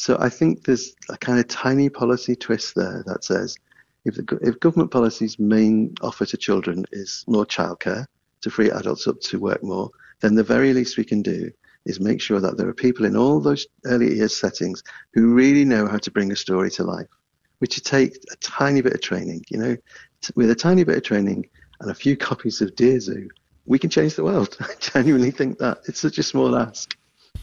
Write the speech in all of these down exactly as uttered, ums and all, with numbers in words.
So I think there's a kind of tiny policy twist there that says if the, if government policy's main offer to children is more childcare to free adults up to work more, then the very least we can do is make sure that there are people in all those early years settings who really know how to bring a story to life, which take a tiny bit of training. You know, with a tiny bit of training and a few copies of Dear Zoo, we can change the world. I genuinely think that. It's such a small ask.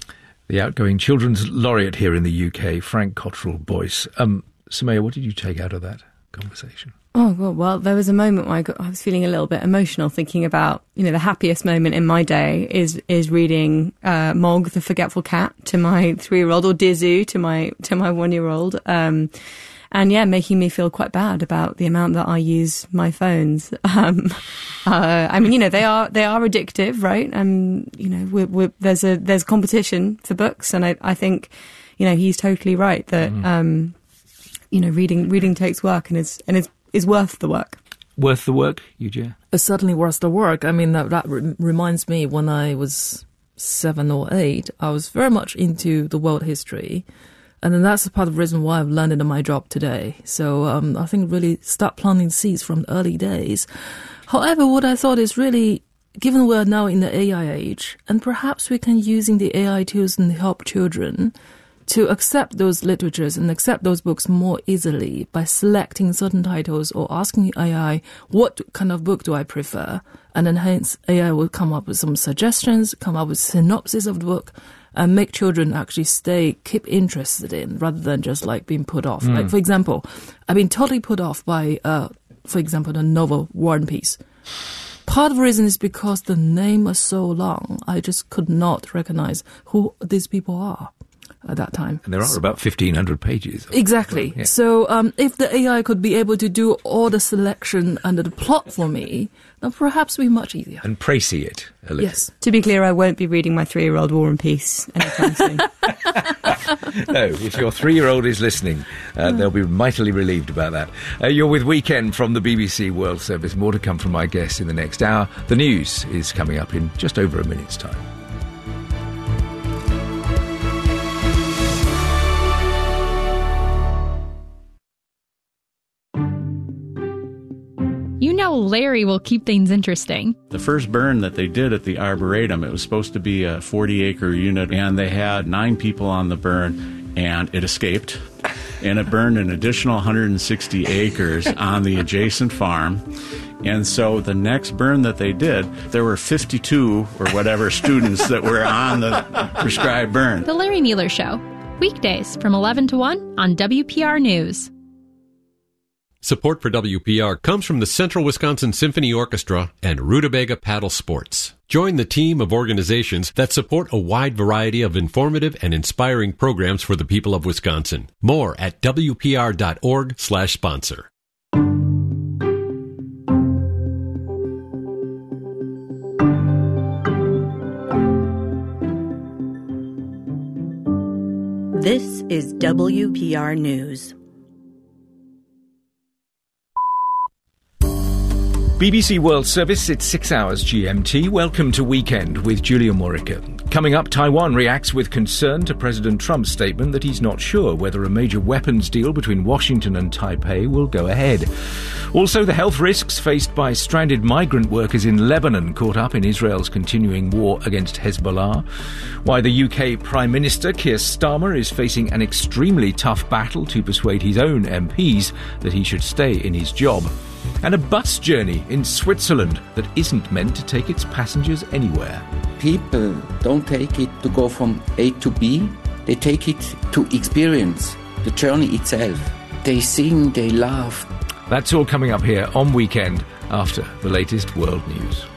The outgoing Children's Laureate here in the U K, Frank Cottrell Boyce. Um, Soumaya, what did you take out of that conversation? Oh, well, well, there was a moment where I, got, I was feeling a little bit emotional, thinking about, you know, the happiest moment in my day is is reading uh, Mog, the Forgetful Cat, to my three-year-old, or Dear Zoo to my to my one-year-old. Um, and, yeah, making me feel quite bad about the amount that I use my phones. Um, uh, I mean, you know, they are they are addictive, right? And, you know, we're, we're, there's a there's competition for books, and I, I think, you know, he's totally right that, mm. um, you know, reading reading takes work and is and it's is worth the work. Worth the work, Eugenia? It's certainly worth the work. I mean, that, that re- reminds me when I was seven or eight, I was very much into the world history. And then that's part of the reason why I've landed in my job today. So um, I think really start planting seeds from the early days. However, what I thought is really, given we're now in the A I age, and perhaps we can using the A I tools and help children to accept those literatures and accept those books more easily by selecting certain titles or asking A I, what kind of book do I prefer? And then hence A I will come up with some suggestions, come up with synopsis of the book, and make children actually stay, keep interested in, rather than just like being put off. Mm. Like, for example, I've been totally put off by, uh, for example, the novel War and Peace. Part of the reason is because the name was so long, I just could not recognize who these people are at that time. And there are about fifteen hundred pages. Exactly. Yeah. So um, if the A I could be able to do all the selection under the plot for me, then perhaps it would be much easier. And précis it a little. Yes. To be clear, I won't be reading my three-year-old War and Peace anytime soon. No, if your three-year-old is listening, uh, they'll be mightily relieved about that. Uh, you're with Weekend from the B B C World Service. More to come from my guests in the next hour. The news is coming up in just over a minute's time. You know Larry will keep things interesting. The first burn that they did at the Arboretum, it was supposed to be a forty-acre unit, and they had nine people on the burn, and it escaped. And it burned an additional one hundred sixty acres on the adjacent farm. And so the next burn that they did, there were fifty-two or whatever students that were on the prescribed burn. The Larry Mueller Show, weekdays from eleven to one on W P R News. Support for W P R comes from the Central Wisconsin Symphony Orchestra and Rutabaga Paddle Sports. Join the team of organizations that support a wide variety of informative and inspiring programs for the people of Wisconsin. More at W P R dot org slash sponsor. This is W P R News. B B C World Service, it's six hours G M T. Welcome to Weekend with Julia Murica. Coming up, Taiwan reacts with concern to President Trump's statement that he's not sure whether a major weapons deal between Washington and Taipei will go ahead. Also, the health risks faced by stranded migrant workers in Lebanon caught up in Israel's continuing war against Hezbollah. Why the U K Prime Minister Keir Starmer is facing an extremely tough battle to persuade his own M Ps that he should stay in his job. And a bus journey in Switzerland that isn't meant to take its passengers anywhere. People don't take it to go from A to B. They take it to experience the journey itself. They sing, they laugh. That's all coming up here on Weekend after the latest world news.